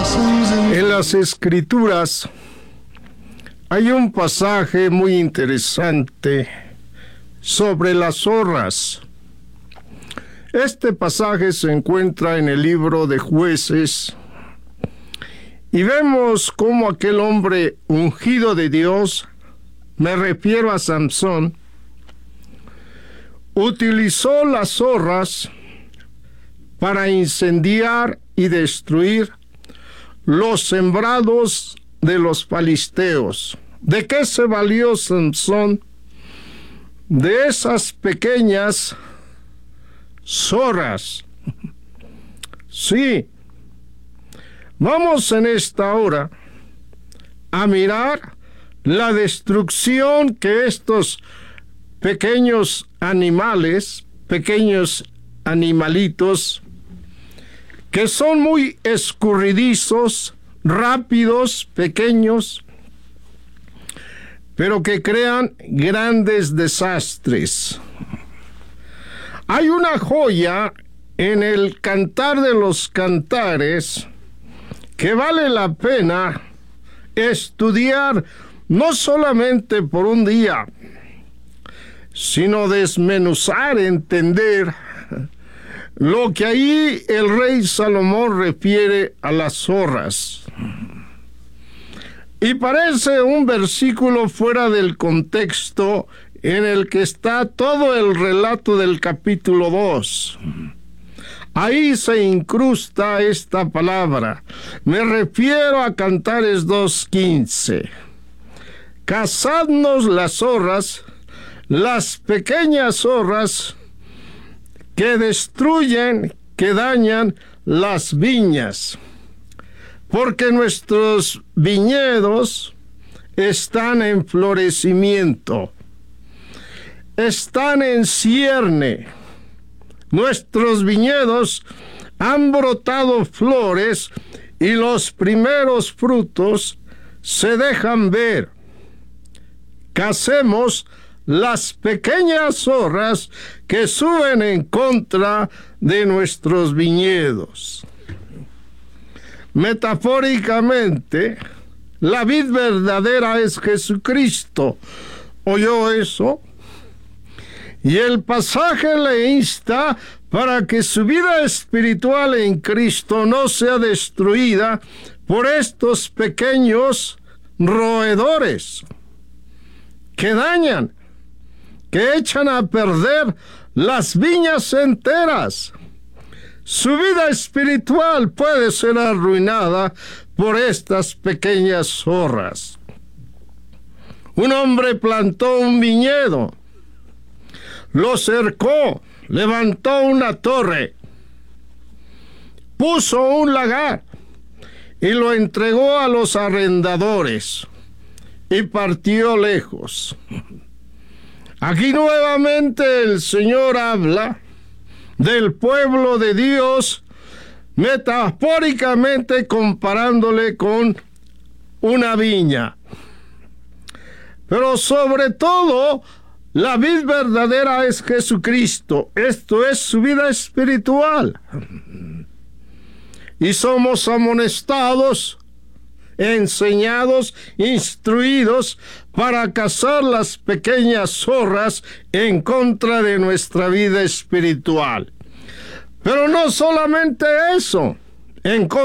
En las Escrituras hay un pasaje muy interesante sobre las zorras. Este pasaje se encuentra en el libro de Jueces y vemos cómo aquel hombre ungido de Dios, me refiero a Samson, utilizó las zorras para incendiar y destruir los sembrados de los filisteos. ¿De qué se valió Samson? De esas pequeñas zorras. Sí. Vamos en esta hora a mirar la destrucción que estos pequeños animales, pequeños animalitos, que son muy escurridizos, rápidos, pequeños, pero que crean grandes desastres. Hay una joya en el Cantar de los Cantares que vale la pena estudiar no solamente por un día, sino desmenuzar, entender lo que ahí el rey Salomón refiere a las zorras. Y parece un versículo fuera del contexto en el que está todo el relato del capítulo 2. Ahí se incrusta esta palabra. Me refiero a Cantares 2:15. Cazadnos las zorras, las pequeñas zorras que destruyen, que dañan las viñas, porque nuestros viñedos están en florecimiento, están en cierne. Nuestros viñedos han brotado flores y los primeros frutos se dejan ver. Cacemos las pequeñas zorras que suben en contra de nuestros viñedos. Metafóricamente, la vid verdadera es Jesucristo. ¿Oyó eso? Y el pasaje le insta para que su vida espiritual en Cristo no sea destruida por estos pequeños roedores que dañan, que echan a perder las viñas enteras. Su vida espiritual puede ser arruinada por estas pequeñas zorras. Un hombre plantó un viñedo, lo cercó, levantó una torre, puso un lagar y lo entregó a los arrendadores y partió lejos. Aquí nuevamente el Señor habla del pueblo de Dios, metafóricamente comparándole con una viña. Pero sobre todo, la vid verdadera es Jesucristo. Esto es su vida espiritual. Y somos amonestados, enseñados, instruidos para cazar las pequeñas zorras en contra de nuestra vida espiritual. Pero no solamente eso, en contra